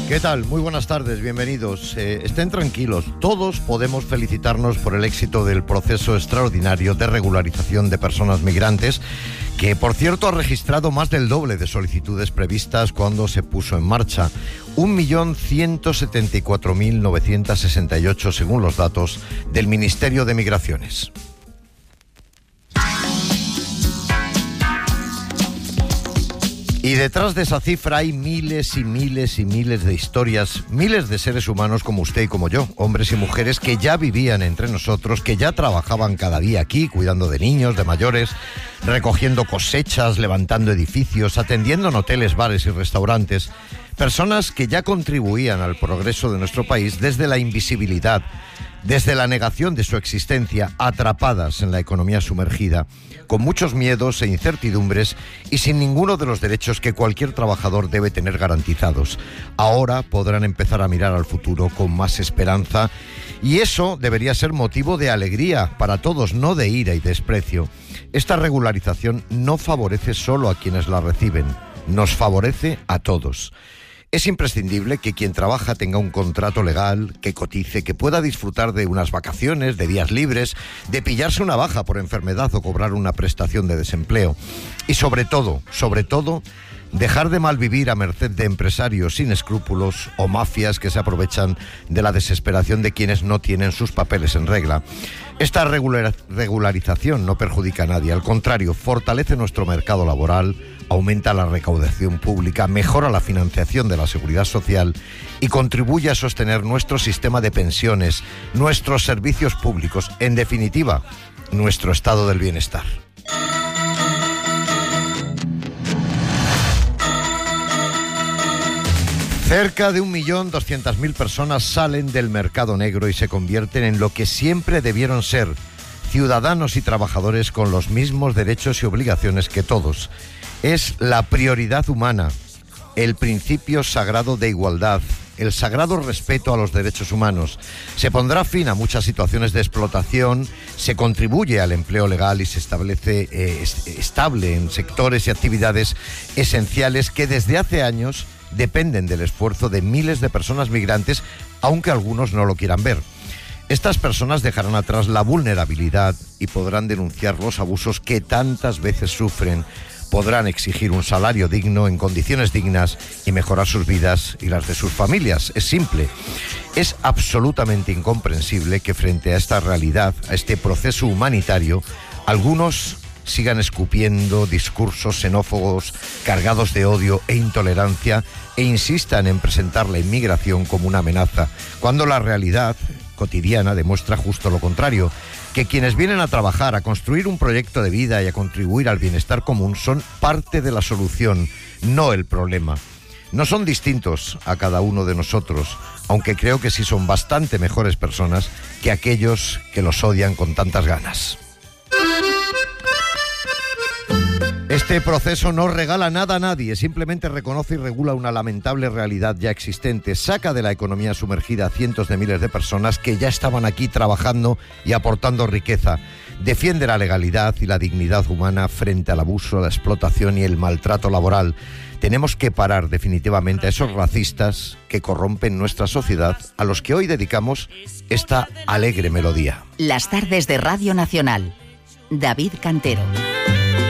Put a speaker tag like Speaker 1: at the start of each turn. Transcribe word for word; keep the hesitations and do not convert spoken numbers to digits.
Speaker 1: ¿Qué tal? Muy buenas tardes, bienvenidos. Eh, estén tranquilos, todos podemos felicitarnos por el éxito del proceso extraordinario de regularización de personas migrantes, que por cierto ha registrado más del doble de solicitudes previstas cuando se puso en marcha. un millón ciento setenta y cuatro mil novecientos sesenta y ocho según los datos del Ministerio de Migraciones. Y detrás de esa cifra hay miles y miles y miles de historias, miles de seres humanos como usted y como yo, hombres y mujeres que ya vivían entre nosotros, que ya trabajaban cada día aquí, cuidando de niños, de mayores, recogiendo cosechas, levantando edificios, atendiendo en hoteles, bares y restaurantes. Personas que ya contribuían al progreso de nuestro país desde la invisibilidad, desde la negación de su existencia, atrapadas en la economía sumergida, con muchos miedos e incertidumbres y sin ninguno de los derechos que cualquier trabajador debe tener garantizados. Ahora podrán empezar a mirar al futuro con más esperanza y eso debería ser motivo de alegría para todos, no de ira y desprecio. Esta regularización no favorece solo a quienes la reciben, nos favorece a todos. Es imprescindible que quien trabaja tenga un contrato legal, que cotice, que pueda disfrutar de unas vacaciones, de días libres, de pillarse una baja por enfermedad o cobrar una prestación de desempleo. Y sobre todo, sobre todo, dejar de malvivir a merced de empresarios sin escrúpulos o mafias que se aprovechan de la desesperación de quienes no tienen sus papeles en regla. Esta regular, regularización no perjudica a nadie, al contrario, fortalece nuestro mercado laboral, aumenta la recaudación pública, mejora la financiación de la seguridad social y contribuye a sostener nuestro sistema de pensiones, nuestros servicios públicos, en definitiva, nuestro estado del bienestar. Cerca de un millón doscientas mil personas salen del mercado negro y se convierten en lo que siempre debieron ser, ciudadanos y trabajadores con los mismos derechos y obligaciones que todos. Es la prioridad humana, el principio sagrado de igualdad, el sagrado respeto a los derechos humanos. Se pondrá fin a muchas situaciones de explotación, se contribuye al empleo legal y se establece eh, estable en sectores y actividades esenciales que desde hace años dependen del esfuerzo de miles de personas migrantes, aunque algunos no lo quieran ver. Estas personas dejarán atrás la vulnerabilidad y podrán denunciar los abusos que tantas veces sufren, podrán exigir un salario digno en condiciones dignas y mejorar sus vidas y las de sus familias. Es simple. Es absolutamente incomprensible que frente a esta realidad, a este proceso humanitario, algunos sigan escupiendo discursos xenófobos cargados de odio e intolerancia e insistan en presentar la inmigración como una amenaza, cuando la realidad cotidiana demuestra justo lo contrario, que quienes vienen a trabajar, a construir un proyecto de vida y a contribuir al bienestar común son parte de la solución, no el problema. No son distintos a cada uno de nosotros, aunque creo que sí son bastante mejores personas que aquellos que los odian con tantas ganas. Este proceso no regala nada a nadie, simplemente reconoce y regula una lamentable realidad ya existente, saca de la economía sumergida a cientos de miles de personas que ya estaban aquí trabajando y aportando riqueza, defiende la legalidad y la dignidad humana frente al abuso, la explotación y el maltrato laboral. Tenemos que parar definitivamente a esos racistas que corrompen nuestra sociedad, a los que hoy dedicamos esta alegre melodía.
Speaker 2: Las tardes de Radio Nacional. David Cantero.